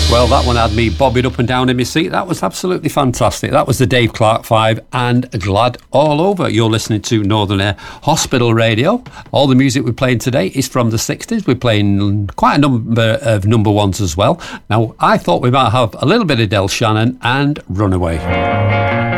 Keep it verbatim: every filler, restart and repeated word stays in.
Well, that one had me bobbing up and down in my seat. That was absolutely fantastic. That was the Dave Clark Five and Glad All Over. You're listening to Northern Air Hospital Radio. All the music we're playing today is from the sixties. We're playing quite a number of number ones as well. Now, I thought we might have a little bit of Del Shannon and Runaway.